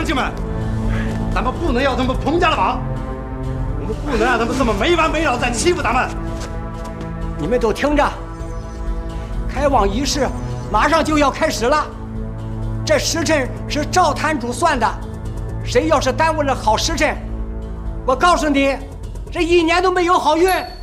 乡亲们，咱们不能要他们彭家的王，我们不能让他们这么没完没了在欺负咱们。 你们都听着，开王仪式马上就要开始了，这时辰是赵坛主算的，谁要是耽误了好时辰，我告诉你，这一年都没有好运。